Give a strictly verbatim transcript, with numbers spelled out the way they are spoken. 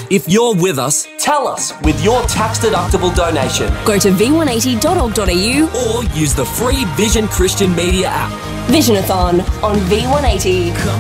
If you're with us, tell us with your tax-deductible donation. Go to v one eighty dot org dot a u or use the free Vision Christian Media app. Visionathon on V one eighty.